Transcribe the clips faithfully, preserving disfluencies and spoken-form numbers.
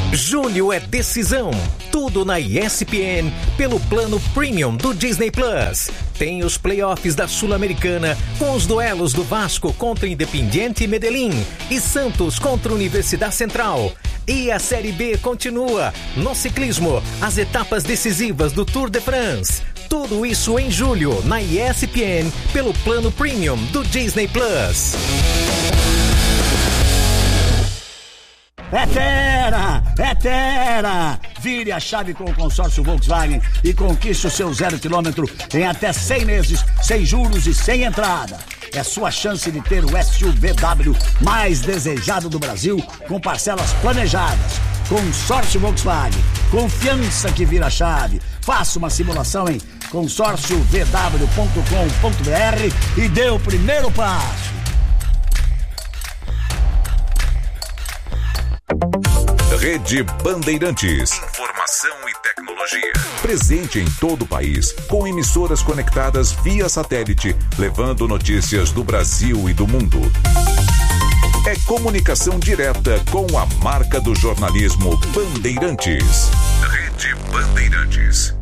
Julho é decisão. Tudo na E S P N pelo plano Premium do Disney Plus. Tem os playoffs da Sul-Americana com os duelos do Vasco contra Independiente Medellín e Santos contra Universidade Central. E a Série B continua. No ciclismo, as etapas decisivas do Tour de France. Tudo isso em julho na E S P N pelo plano Premium do Disney Plus. É Tera! É Tera! Vire a chave com o consórcio Volkswagen e conquiste o seu zero quilômetro em até cem meses, sem juros e sem entrada. É sua chance de ter o S U V W mais desejado do Brasil, com parcelas planejadas. Consórcio Volkswagen. Confiança que vira chave. Faça uma simulação em consórcio v w ponto com ponto b r e dê o primeiro passo. Rede Bandeirantes. Informação e tecnologia. Presente em todo o país, com emissoras conectadas via satélite, levando notícias do Brasil e do mundo. É comunicação direta com a marca do jornalismo Bandeirantes. Rede Bandeirantes.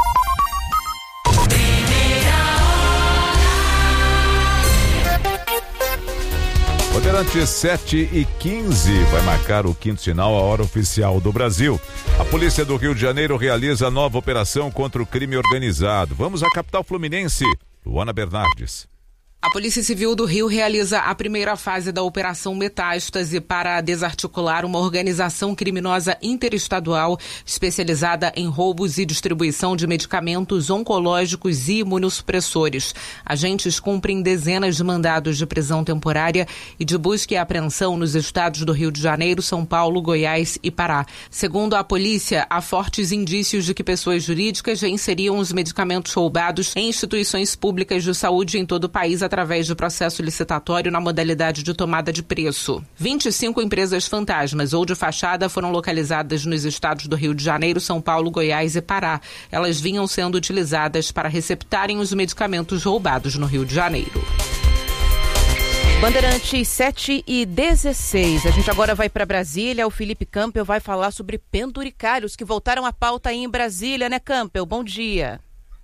Bandeirantes sete e quinze vai marcar o quinto sinal, a hora oficial do Brasil. A Polícia do Rio de Janeiro realiza nova operação contra o crime organizado. Vamos à capital fluminense. Luana Bernardes. A Polícia Civil do Rio realiza a primeira fase da Operação Metástase para desarticular uma organização criminosa interestadual especializada em roubos e distribuição de medicamentos oncológicos e imunossupressores. Agentes cumprem dezenas de mandados de prisão temporária e de busca e apreensão nos estados do Rio de Janeiro, São Paulo, Goiás e Pará. Segundo a polícia, há fortes indícios de que pessoas jurídicas já inseriam os medicamentos roubados em instituições públicas de saúde em todo o país através de processo licitatório na modalidade de tomada de preço. vinte e cinco empresas fantasmas ou de fachada foram localizadas nos estados do Rio de Janeiro, São Paulo, Goiás e Pará. Elas vinham sendo utilizadas para receptarem os medicamentos roubados no Rio de Janeiro. Bandeirantes sete e dezesseis. A gente agora vai para Brasília. O Felipe Campbell vai falar sobre penduricários que voltaram à pauta aí em Brasília, né, Campbell? Bom dia.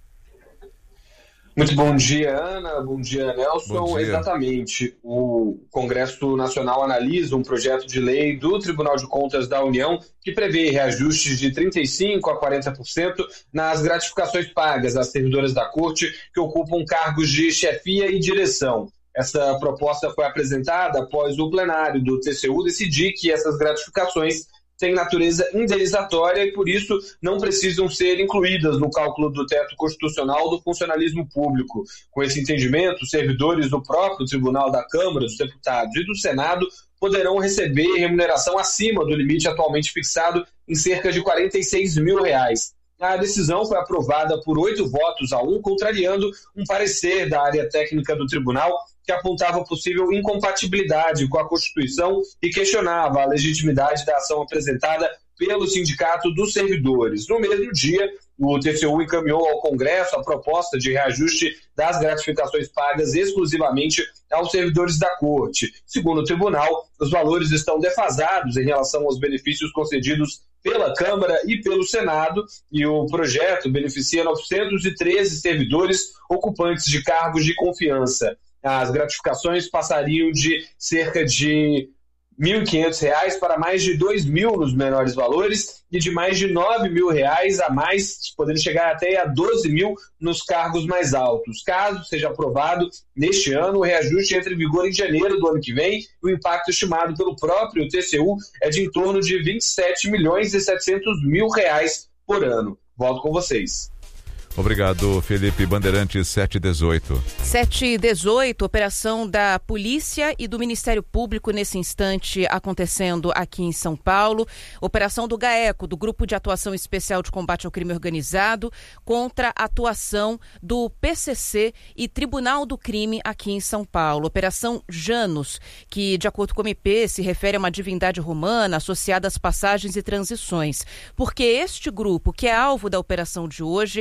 Muito bom dia, Ana. Bom dia, Nelson. Bom dia. Exatamente. O Congresso Nacional analisa um projeto de lei do Tribunal de Contas da União que prevê reajustes de trinta e cinco por cento a quarenta por cento nas gratificações pagas às servidoras da Corte que ocupam cargos de chefia e direção. Essa proposta foi apresentada após o plenário do T C U decidir que essas gratificações têm natureza indenizatória e, por isso, não precisam ser incluídas no cálculo do teto constitucional do funcionalismo público. Com esse entendimento, os servidores do próprio Tribunal da Câmara, dos Deputados e do Senado poderão receber remuneração acima do limite atualmente fixado em cerca de quarenta e seis mil reais. A decisão foi aprovada por oito votos a um, contrariando um parecer da área técnica do tribunal que apontava possível incompatibilidade com a Constituição e questionava a legitimidade da ação apresentada pelo Sindicato dos Servidores. No mesmo dia, o T C U encaminhou ao Congresso a proposta de reajuste das gratificações pagas exclusivamente aos servidores da Corte. Segundo o tribunal, os valores estão defasados em relação aos benefícios concedidos pela Câmara e pelo Senado, e o projeto beneficia novecentos e treze servidores ocupantes de cargos de confiança. As gratificações passariam de cerca de mil e quinhentos reais para mais de dois mil nos menores valores e de mais de nove mil reais a mais, podendo chegar até a doze mil nos cargos mais altos. Caso seja aprovado neste ano, o reajuste entra em vigor em janeiro do ano que vem. O impacto estimado pelo próprio T C U é de em torno de vinte e sete milhões e setecentos mil reais por ano. Volto com vocês. Obrigado, Felipe. Bandeirantes sete e dezoito. sete e dezoito, operação da Polícia e do Ministério Público nesse instante acontecendo aqui em São Paulo. Operação do GAECO, do Grupo de Atuação Especial de Combate ao Crime Organizado, contra a atuação do P C C e Tribunal do Crime aqui em São Paulo. Operação Janus, que, de acordo com o M P, se refere a uma divindade romana associada às passagens e transições. Porque este grupo, que é alvo da operação de hoje, é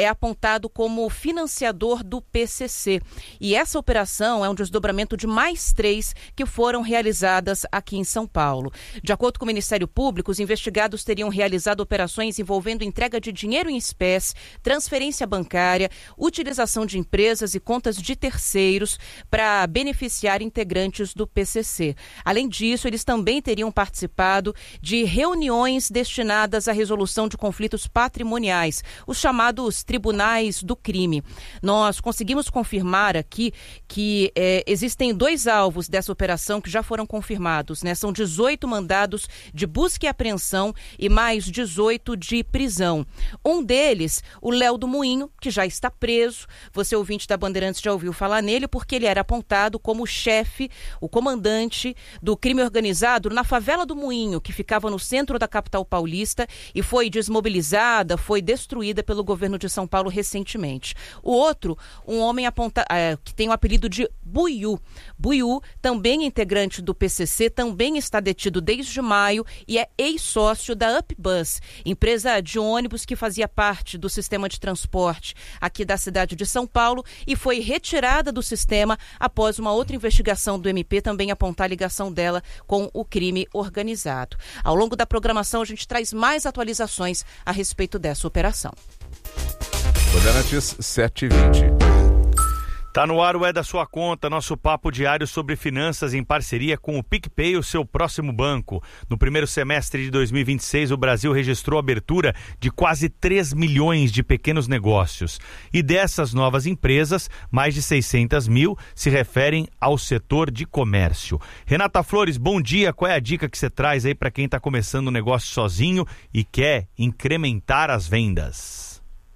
é apontado como financiador do P C C. E essa operação é um desdobramento de mais três que foram realizadas aqui em São Paulo. De acordo com o Ministério Público, os investigados teriam realizado operações envolvendo entrega de dinheiro em espécie, transferência bancária, utilização de empresas e contas de terceiros para beneficiar integrantes do P C C. Além disso, eles também teriam participado de reuniões destinadas à resolução de conflitos patrimoniais, os chamados tribunais do crime. Nós conseguimos confirmar aqui que é, existem dois alvos dessa operação que já foram confirmados, né? São dezoito mandados de busca e apreensão e mais dezoito de prisão. Um deles, o Léo do Moinho, que já está preso. Você, ouvinte da Bandeirantes, já ouviu falar nele porque ele era apontado como o chefe, o comandante do crime organizado na favela do Moinho, que ficava no centro da capital paulista e foi desmobilizada, foi destruída pelo governo de São Paulo recentemente. O outro, um homem aponta, é, que tem o apelido de Buiú. Buiú, também integrante do P C C, também está detido desde maio e é ex-sócio da Upbus, empresa de ônibus que fazia parte do sistema de transporte aqui da cidade de São Paulo e foi retirada do sistema após uma outra investigação do M P também apontar a ligação dela com o crime organizado. Ao longo da programação, a gente traz mais atualizações a respeito dessa operação. Bandeirantes sete e vinte. Tá no ar o É da Sua Conta, nosso papo diário sobre finanças em parceria com o PicPay, o seu próximo banco. No primeiro semestre de dois mil e vinte e seis, o Brasil registrou a abertura de quase três milhões de pequenos negócios. E dessas novas empresas, mais de seiscentas mil se referem ao setor de comércio. Renata Flores, bom dia. Qual é a dica que você traz aí para quem está começando um negócio sozinho e quer incrementar as vendas?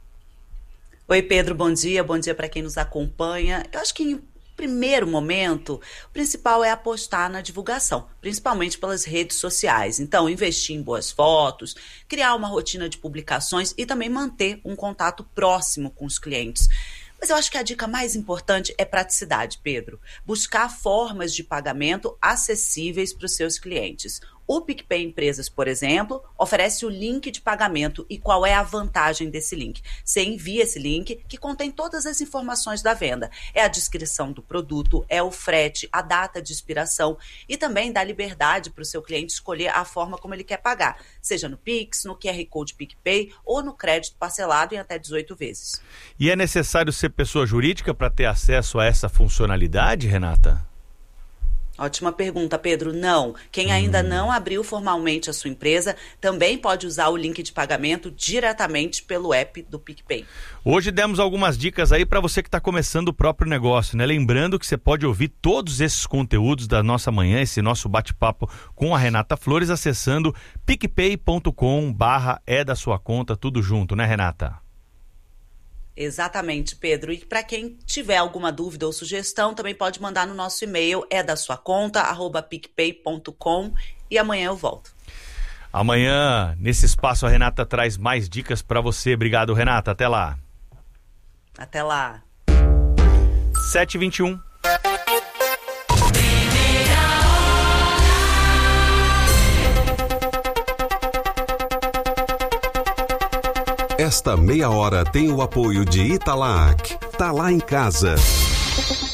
Oi, Pedro, bom dia. Bom dia para quem nos acompanha. Eu acho que em primeiro momento, o principal é apostar na divulgação, principalmente pelas redes sociais. Então, investir em boas fotos, criar uma rotina de publicações e também manter um contato próximo com os clientes. Mas eu acho que a dica mais importante é praticidade, Pedro. Buscar formas de pagamento acessíveis para os seus clientes. O PicPay Empresas, por exemplo, oferece o link de pagamento. E qual é a vantagem desse link? Você envia esse link que contém todas as informações da venda. É a descrição do produto, é o frete, a data de expiração e também dá liberdade para o seu cliente escolher a forma como ele quer pagar, seja no Pix, no Q R Code PicPay ou no crédito parcelado em até dezoito vezes. E é necessário ser pessoa jurídica para ter acesso a essa funcionalidade, Renata? Ótima pergunta, Pedro. Não. Quem ainda não abriu formalmente a sua empresa também pode usar o link de pagamento diretamente pelo app do PicPay. Hoje demos algumas dicas aí para você que está começando o próprio negócio, né? Lembrando que você pode ouvir todos esses conteúdos da nossa manhã, esse nosso bate-papo com a Renata Flores, acessando picpay ponto com barra é da sua conta, tudo junto, né, Renata? Exatamente, Pedro. E para quem tiver alguma dúvida ou sugestão, também pode mandar no nosso e-mail, é da sua conta, arroba picpay ponto com, e amanhã eu volto. Amanhã, nesse espaço, a Renata traz mais dicas para você. Obrigado, Renata. Até lá. Até lá. sete e vinte e um. Esta meia hora tem o apoio de Italac. Tá lá em casa.